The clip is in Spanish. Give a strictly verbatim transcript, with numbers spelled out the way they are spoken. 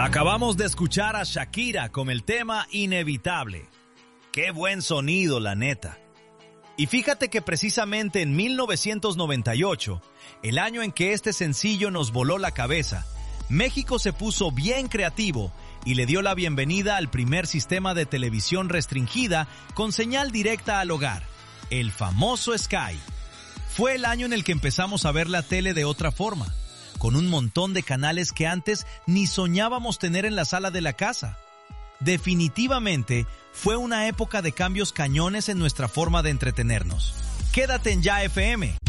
Acabamos de escuchar a Shakira con el tema Inevitable. Qué buen sonido, la neta. Y fíjate que precisamente en mil novecientos noventa y ocho, el año en que este sencillo nos voló la cabeza, México se puso bien creativo y le dio la bienvenida al primer sistema de televisión restringida con señal directa al hogar, el famoso Sky. Fue el año en el que empezamos a ver la tele de otra forma, con un montón de canales que antes ni soñábamos tener en la sala de la casa. Definitivamente fue una época de cambios cañones en nuestra forma de entretenernos. Quédate en Ya F M,